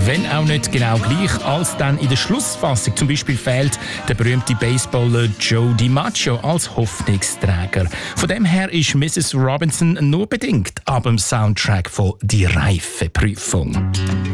wenn auch nicht genau gleich, als dann in der Schlussfassung zum Beispiel fehlt der berühmte Baseballer Joe DiMaggio als Hoffnungsträger. Von dem her ist Mrs. Robinson nur bedingt ab dem Soundtrack von «Die Reifeprüfung».